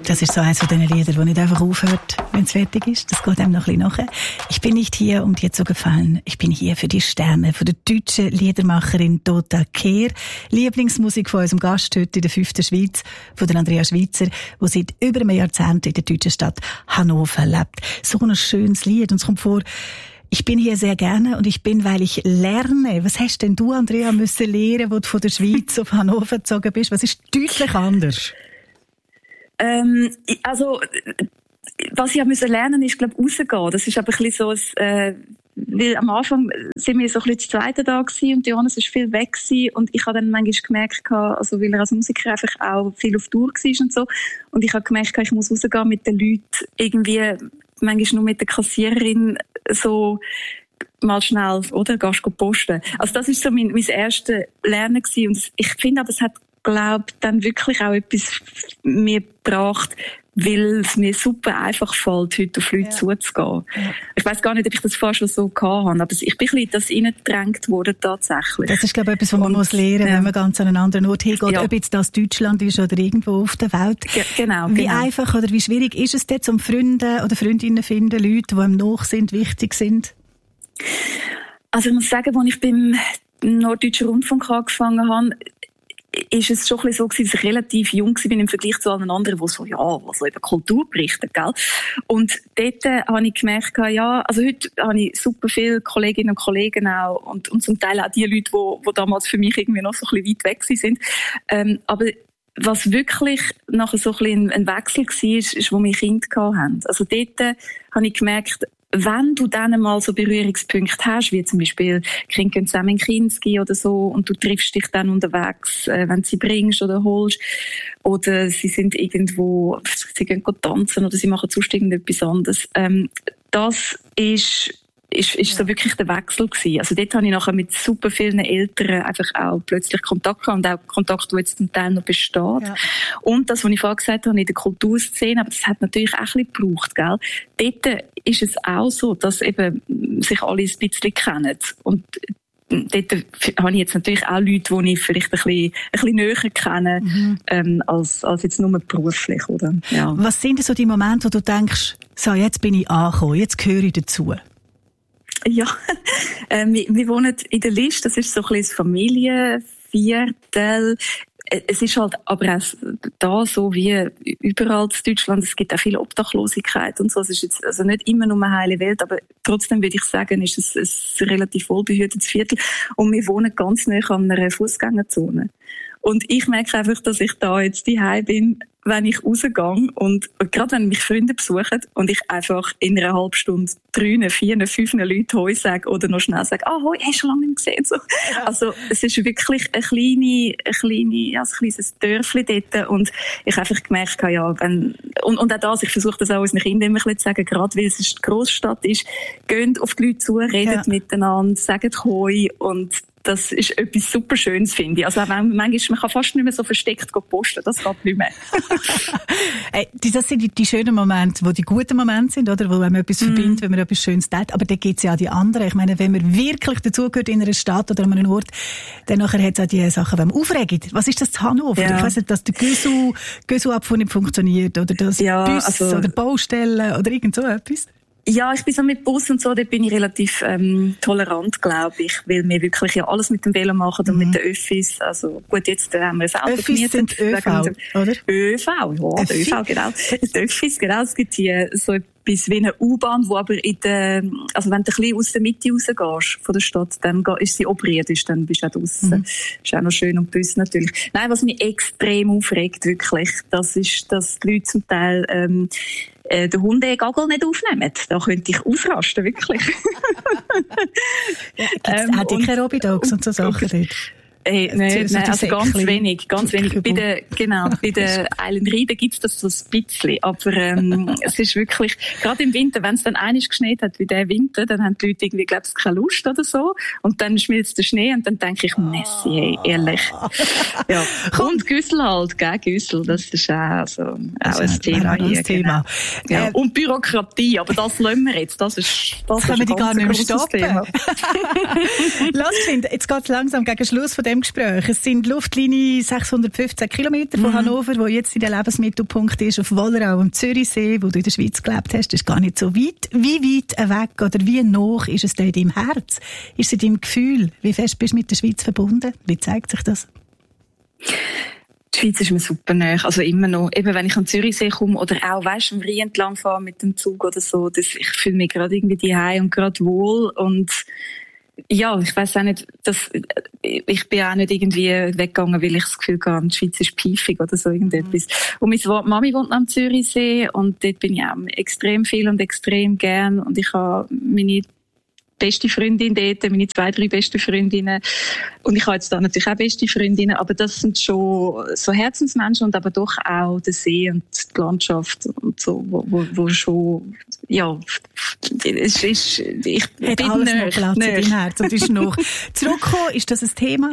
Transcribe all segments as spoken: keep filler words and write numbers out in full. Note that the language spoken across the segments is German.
Das ist so eines von diesen Liedern, das nicht einfach aufhört, wenn es fertig ist. Das geht einem noch ein bisschen nachher. Ich bin nicht hier, um dir zu gefallen. Ich bin hier für die Sterne, von der deutschen Liedermacherin Dota Kehr. Lieblingsmusik von unserem Gast heute in der fünften Schweiz, von der Andrea Schweitzer, die seit über einem Jahrzehnt in der deutschen Stadt Hannover lebt. So ein schönes Lied. Und es kommt vor, ich bin hier sehr gerne und ich bin, weil ich lerne. Was hast denn du, Andrea, müssen lernen, wo du von der Schweiz auf Hannover gezogen bist? Was ist deutlich anders? Ähm, also, was ich musste lernen, ist, glaube ich, rausgehen. Das ist aber ein bisschen so, ein, äh, weil am Anfang sind wir so ein bisschen das zweite da gewesen und Johannes ist viel weg gewesen und ich habe dann manchmal gemerkt, also, weil er als Musiker einfach auch viel auf Tour war und so, und ich habe gemerkt, ich muss rausgehen mit den Leuten, irgendwie, manchmal nur mit der Kassiererin, so, mal schnell, oder? Gehst du posten. Also, das ist so mein, mein erstes Lernen gewesen und ich finde aber, es hat, glaube dann wirklich auch etwas mir gebracht, weil es mir super einfach fällt, heute auf Leute ja. zuzugehen. Ja. Ich weiss gar nicht, ob ich das fast schon so gehabt habe, aber ich bin ein bisschen das reingedrängt worden tatsächlich. Das ist, glaube ich, etwas, was man und, muss lernen, ja. wenn man ganz an einen anderen Ort hingeht, ja. ob jetzt das Deutschland ist oder irgendwo auf der Welt. Ge- genau, Wie genau. einfach oder wie schwierig ist es dort, um Freunde oder Freundinnen zu finden, Leute, die einem nach sind, wichtig sind? Also ich muss sagen, als ich beim Norddeutschen Rundfunk angefangen habe, ist es schon ein bisschen so gewesen, dass ich relativ jung war im Vergleich zu allen anderen, die so, ja, was so über Kultur berichten, gell? Und dort äh, habe ich gemerkt, ja, also heute habe ich super viele Kolleginnen und Kollegen auch und, und zum Teil auch die Leute, die, die damals für mich irgendwie noch so ein bisschen weit weg sind. Ähm, aber was wirklich nachher so ein bisschen ein Wechsel war, ist, ist, wo wir Kinder hatten. Also dort äh, habe ich gemerkt, wenn du dann mal so Berührungspunkte hast, wie zum Beispiel Kinder gehen zusammen in Kinski oder so und du triffst dich dann unterwegs, äh, wenn du sie bringst oder holst, oder sie sind irgendwo, sie gehen tanzen oder sie machen sonst irgendetwas anderes. Ähm, das ist ist, ist so wirklich der Wechsel gewesen. Also dort habe ich nachher mit super vielen Eltern einfach auch plötzlich Kontakt gehabt und auch Kontakt, der jetzt zum Teil noch besteht. Ja. Und das, was ich vorhin gesagt habe, in der Kulturszene, aber das hat natürlich auch ein bisschen gebraucht, gell? Dort ist es auch so, dass eben sich alle ein bisschen kennen. Und dort habe ich jetzt natürlich auch Leute, die ich vielleicht ein bisschen, ein bisschen näher kenne, mhm. ähm, als, als jetzt nur beruflich, oder? Ja. Was sind denn so die Momente, wo du denkst, so, jetzt bin ich angekommen, jetzt gehöre ich dazu? Ja, äh, wir, wir wohnen in der List, das ist so ein bisschen Familienviertel. Es ist halt aber auch da so wie überall in Deutschland, es gibt auch viel Obdachlosigkeit und so. Es ist jetzt also nicht immer nur eine heile Welt, aber trotzdem würde ich sagen, ist es ein relativ wohlbehütetes Viertel. Und wir wohnen ganz nah an einer Fußgängerzone. Und ich merke einfach, dass ich da jetzt daheim bin, wenn ich rausgehe und gerade wenn mich Freunde besuchen und ich einfach in einer halben Stunde drei, vier, fünf Leute Hoi sage oder noch schnell sage, ah, Hoi, hast du schon lange nicht gesehen? So. Ja. Also es ist wirklich ein, kleine, ein, kleine, ja, ein kleines Dörfli dort und ich einfach gemerkt habe, ja, wenn, und, und auch das, ich versuche das auch unseren Kindern immer ein bisschen zu sagen, gerade weil es eine Großstadt ist, geht auf die Leute zu, redet ja. miteinander, sagt Hoi und das ist etwas super Schönes, finde ich. Also manchmal, man kann fast nicht mehr so versteckt posten, das geht nicht mehr. Das sind die, die schönen Momente, wo die guten Momente sind, oder? Wo man etwas mm. verbindet, wenn man etwas Schönes tut. Aber dann gibt es ja auch die anderen. Ich meine, wenn man wirklich dazugehört in einer Stadt oder an einem Ort, dann nachher hat es auch die Sachen, wenn man aufregt. Was ist das zu Hannover? Ja. Ich weiss nicht, dass der Gösu, Gösu-Abfuhr nicht funktioniert oder das ja, Bus also, oder Baustellen oder irgend so etwas. Ja, ich bin so mit Bus und so, dort bin ich relativ ähm, tolerant, glaube ich, weil wir wirklich ja alles mit dem Velo machen und mhm. mit den Öffis. Also gut, jetzt äh, haben wir ein Auto Öffis gemietet. Sind ÖV, oder? ÖV, ja, der ÖV, genau. Die Öffis, genau, es gibt hier so etwas wie eine U-Bahn, wo aber in der, also wenn du ein bisschen aus der Mitte rausgehst von der Stadt, dann ist sie oberirdisch, dann bist du auch draussen. Mhm. Ist auch noch schön und Bus natürlich. Nein, was mich extrem aufregt, wirklich, das ist, dass die Leute zum Teil ähm, äh, den Hundegagel nicht aufnehmen. Da könnte ich ausrasten, wirklich. Ja, ähm, hat ihr keine Robidogs und so Sachen dort? Hey, nein, nein, also ganz wenig, ganz wenig. Bei der, genau, bei der Island Riede gibt's das so ein bisschen. Aber, ähm, es ist wirklich, gerade im Winter, wenn es dann einmal geschneit hat, wie der Winter, dann haben die Leute irgendwie, glaub ich, keine Lust oder so. Und dann schmilzt der Schnee und dann denke ich, Messi, hey, ehrlich. Ja. Und Güssel halt, gell, Güssel, das ist auch, so, auch das ein Thema hier. Ein Thema. Genau. Ja. Äh, und Bürokratie, aber das lassen wir jetzt, das ist, das, das können wir die gar nicht mehr stoppen. Thema. Lass, Kind, jetzt geht's langsam gegen Schluss von dem im Gespräch. Es sind Luftlinie sechshundertfünfzehn Kilometer von mhm. Hannover, wo jetzt in der Lebensmittelpunkt ist, auf Wollerau am Zürichsee, wo du in der Schweiz gelebt hast. Das ist gar nicht so weit. Wie weit weg oder wie nah ist es in deinem Herz? Ist es in deinem Gefühl? Wie fest bist du mit der Schweiz verbunden? Wie zeigt sich das? Die Schweiz ist mir super nahe, also immer noch. Eben, wenn ich am Zürichsee komme oder auch, weisst, am Rhein entlang fahre mit dem Zug oder so, das, ich fühle mich gerade irgendwie daheim und gerade wohl und ja, ich weiss auch nicht, dass, ich bin auch nicht irgendwie weggegangen, weil ich das Gefühl hatte, die Schweiz ist piefig oder so irgendetwas. Und meine Mami wohnt am Zürichsee und dort bin ich auch extrem viel und extrem gern und ich habe meine beste Freundin dort, meine zwei, drei beste Freundinnen. Und ich habe jetzt da natürlich auch beste Freundinnen, aber das sind schon so Herzensmenschen und aber doch auch der See und die Landschaft und so, wo, wo, wo schon, ja, es ist, ich Hat bin alles noch Platz in deinem Herz und ist noch. Zurückkommen, ist das ein Thema?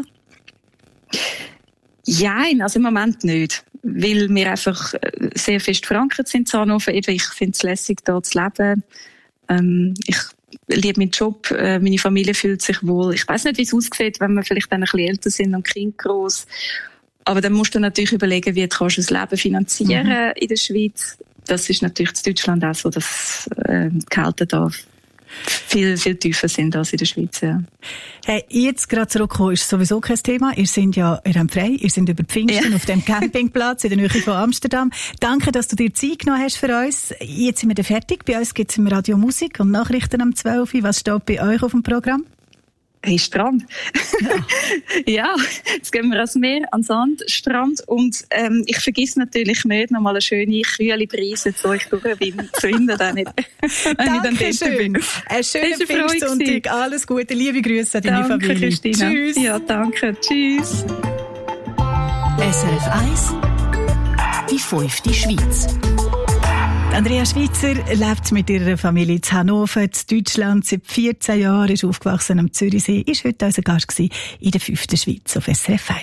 Nein, also im Moment nicht. Weil wir einfach sehr fest verankert sind in Hannover. Ich finde es lässig, da zu leben. Ähm, ich liebe meinen Job, äh, meine Familie fühlt sich wohl. Ich weiss nicht, wie es aussieht, wenn wir vielleicht dann ein bisschen älter sind und Kind groß. Aber dann musst du natürlich überlegen, wie du das Leben finanzieren mhm. in der Schweiz. Das ist natürlich in Deutschland auch so, dass äh, die Gehälter da viel, viel tiefer sind als in der Schweiz. Ja. Hey, jetzt gerade zurückkommen ist sowieso kein Thema. Ihr seid ja, ihr habt frei, ihr seid über Pfingsten ja. auf dem Campingplatz in der Nähe von Amsterdam. Danke, dass du dir Zeit genommen hast für uns. Jetzt sind wir fertig. Bei uns gibt es im Radio Musik und Nachrichten am zwölf Uhr. Was steht bei euch auf dem Programm? Hey, Strand. Ja. ja, jetzt gehen wir ans Meer, an Sandstrand und ähm, ich vergesse natürlich nicht, noch mal eine schöne, kühle Brise zu euch durchzuwinden, dann nicht, wenn danke ich dann dort bin. Einen schönen Pfingstsonntag, alles Gute, liebe Grüße an deine danke, Familie. Christina. Tschüss. Ja, danke, tschüss. S R F eins, die fünfte Schweiz. Andrea Schweitzer lebt mit ihrer Familie in Hannover, in Deutschland, seit vierzehn Jahren, ist aufgewachsen am Zürichsee, ist heute unser Gast in der fünften Schweiz auf S R F eins.